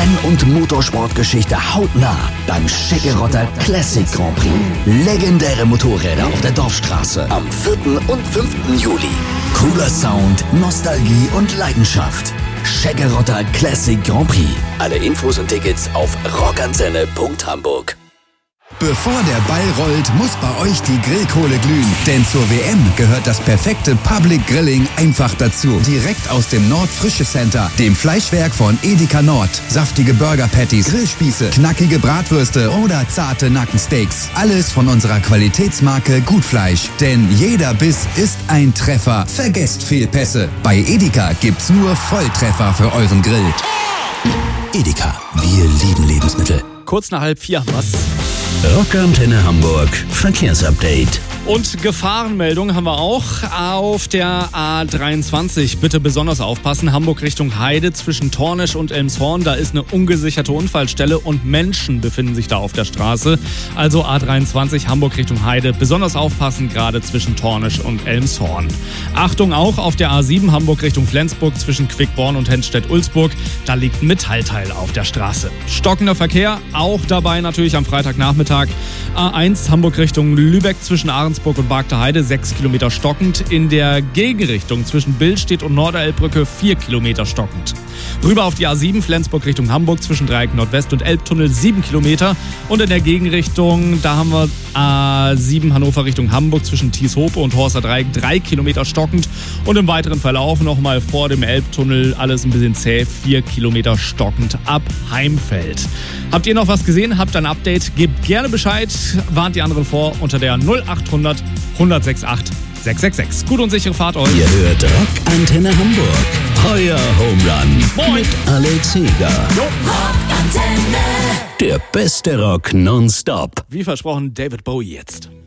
Renn- und Motorsportgeschichte hautnah beim Scheckerotter Classic Grand Prix. Legendäre Motorräder auf der Dorfstraße am 4. und 5. Juli. Cooler Sound, Nostalgie und Leidenschaft. Scheckerotter Classic Grand Prix. Alle Infos und Tickets auf rockantenne.hamburg. Bevor der Ball rollt, muss bei euch die Grillkohle glühen. Denn zur WM gehört das perfekte Public Grilling einfach dazu. Direkt aus dem Nord-Frische Center, dem Fleischwerk von Edeka Nord. Saftige Burger-Patties, Grillspieße, knackige Bratwürste oder zarte Nackensteaks. Alles von unserer Qualitätsmarke Gutfleisch. Denn jeder Biss ist ein Treffer. Vergesst Fehlpässe. Bei Edeka gibt's nur Volltreffer für euren Grill. Edeka, wir lieben Lebensmittel. Kurz nach 3:30 haben wir's. Rockantenne Hamburg Verkehrsupdate. Und Gefahrenmeldung haben wir auch auf der A23. Bitte besonders aufpassen. Hamburg Richtung Heide zwischen Tornisch und Elmshorn. Da ist eine ungesicherte Unfallstelle und Menschen befinden sich da auf der Straße. Also A23 Hamburg Richtung Heide. Besonders aufpassen, gerade zwischen Tornisch und Elmshorn. Achtung auch auf der A7 Hamburg Richtung Flensburg zwischen Quickborn und Hennstedt-Ulzburg. Da liegt ein Metallteil auf der Straße. Stockender Verkehr, auch dabei natürlich am Freitagnachmittag. A1 Hamburg Richtung Lübeck zwischen Ahrensburg und Bargter Heide 6 Kilometer stockend. In der Gegenrichtung zwischen Billstedt und Norderelbbrücke 4 Kilometer stockend. Rüber auf die A7 Flensburg Richtung Hamburg zwischen Dreieck Nordwest und Elbtunnel 7 Kilometer. Und in der Gegenrichtung, da haben wir A7 Hannover Richtung Hamburg zwischen Thieshope und Horster Dreieck 3 Kilometer stockend. Und im weiteren Verlauf nochmal vor dem Elbtunnel alles ein bisschen zäh, 4 Kilometer stockend ab Heimfeld. Habt ihr noch was gesehen? Habt ein Update? Gebt gerne Bescheid. Warnt die anderen vor unter der 0800 1068 666. Gut und sichere Fahrt euch. Ihr hört Rockantenne Hamburg. Euer Home Run. Moin. Mit Alex Heger. Rockantenne. Der beste Rock nonstop. Wie versprochen, David Bowie jetzt.